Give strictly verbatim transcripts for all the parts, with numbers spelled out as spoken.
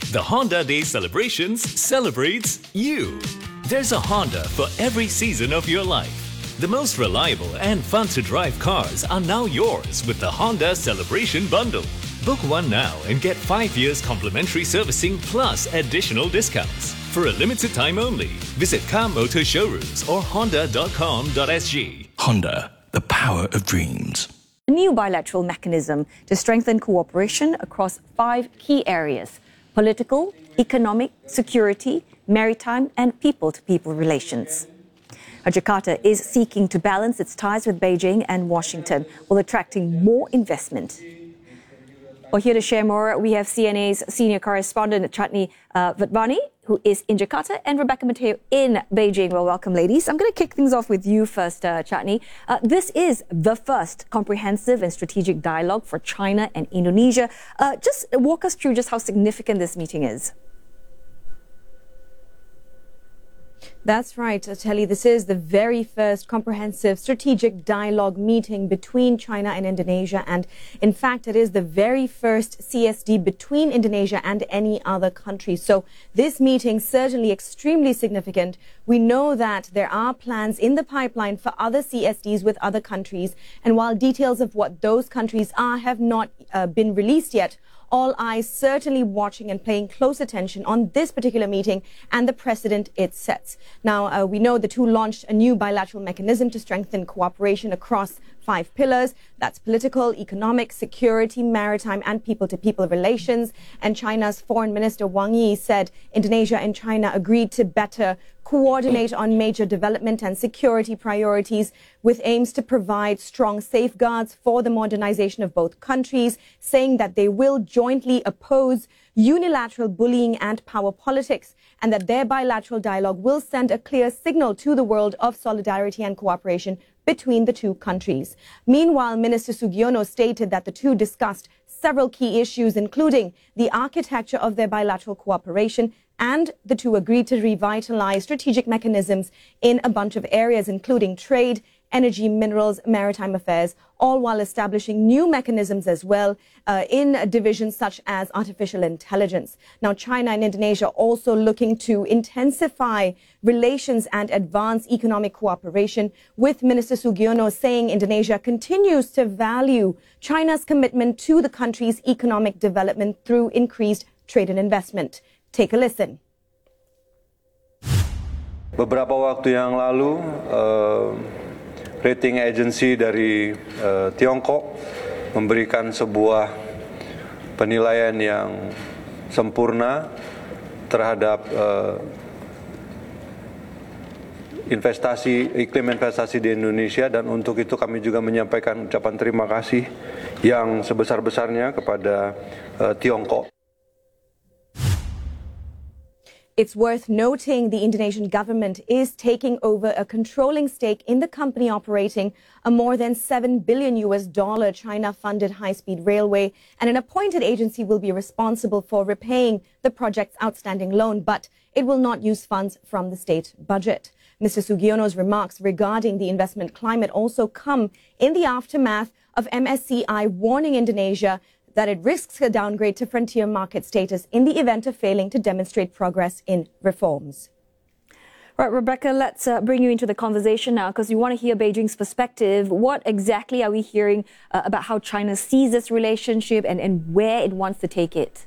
The Honda Day celebrations celebrates you. There's a Honda for every season of your life. The most reliable and fun-to-drive cars are now yours with the Honda Celebration Bundle. Book one now and get five years complimentary servicing plus additional discounts. For a limited time only, visit Car Motor Showrooms or honda dot com dot s g. Honda, the power of dreams. A new bilateral mechanism to strengthen cooperation across five key areas: political, economic, security, maritime and people-to-people relations. Jakarta is seeking to balance its ties with Beijing and Washington while attracting more investment. Well, here to share more, we have C N A's senior correspondent Chatni uh, Vattvani, who is in Jakarta, and Rebecca Mateo in Beijing. Well, welcome, ladies. I'm going to kick things off with you first, uh, Chatni. Uh, this is the first comprehensive and strategic dialogue for China and Indonesia. Uh, just walk us through just how significant this meeting is. That's right, Telly. This is the very first comprehensive strategic dialogue meeting between China and Indonesia. And in fact, it is the very first C S D between Indonesia and any other country. So this meeting certainly extremely significant. We know that there are plans in the pipeline for other C S Ds with other countries. And while details of what those countries are have not uh, been released yet, all eyes certainly watching and paying close attention on this particular meeting and the precedent it sets. Now, uh, we know the two launched a new bilateral mechanism to strengthen cooperation across five pillars. That's political, economic, security, maritime, and people-to-people relations. And China's Foreign Minister Wang Yi said Indonesia and China agreed to better coordinate on major development and security priorities with aims to provide strong safeguards for the modernization of both countries, saying that they will jointly oppose unilateral bullying and power politics, and that their bilateral dialogue will send a clear signal to the world of solidarity and cooperation between the two countries. Meanwhile, Minister Sugiono stated that the two discussed several key issues, including the architecture of their bilateral cooperation, and the two agreed to revitalize strategic mechanisms in a bunch of areas, including trade, energy, minerals, maritime affairs, all while establishing new mechanisms as well uh, in divisions such as artificial intelligence. Now, China and Indonesia also looking to intensify relations and advance economic cooperation, with Minister Sugiono saying Indonesia continues to value China's commitment to the country's economic development through increased trade and investment. Take a listen. Beberapa waktu yang lalu, uh... rating agency dari uh, Tiongkok memberikan sebuah penilaian yang sempurna terhadap uh, investasi, iklim investasi di Indonesia, dan untuk itu kami juga menyampaikan ucapan terima kasih yang sebesar-besarnya kepada uh, Tiongkok. It's worth noting the Indonesian government is taking over a controlling stake in the company operating a more than seven billion U S dollar China-funded high-speed railway, and an appointed agency will be responsible for repaying the project's outstanding loan, but it will not use funds from the state budget. Mister Sugiono's remarks regarding the investment climate also come in the aftermath of M S C I warning Indonesia that it risks a downgrade to frontier market status in the event of failing to demonstrate progress in reforms. Right, Rebecca, let's uh, bring you into the conversation now, because we want to hear Beijing's perspective. What exactly are we hearing uh, about how China sees this relationship and, and where it wants to take it?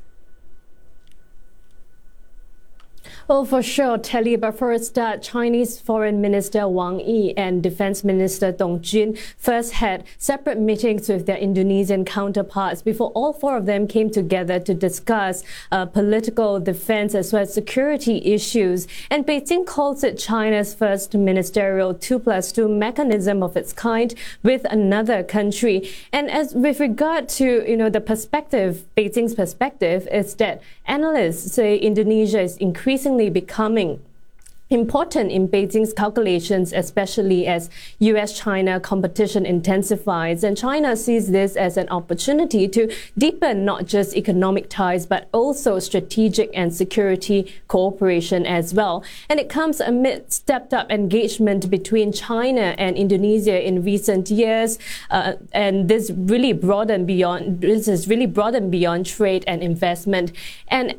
Well, for sure, Telly, but first, uh, Chinese Foreign Minister Wang Yi and Defense Minister Dong Jun first had separate meetings with their Indonesian counterparts before all four of them came together to discuss uh, political, defense, as well as security issues. And Beijing calls it China's first ministerial two plus two mechanism of its kind with another country. And as with regard to, you know, the perspective, Beijing's perspective is that analysts say Indonesia is increasingly becoming important in Beijing's calculations, especially as U S China competition intensifies. And China sees this as an opportunity to deepen not just economic ties, but also strategic and security cooperation as well. And it comes amid stepped up engagement between China and Indonesia in recent years. Uh, and this really broadened beyond, this has really broadened beyond trade and investment. And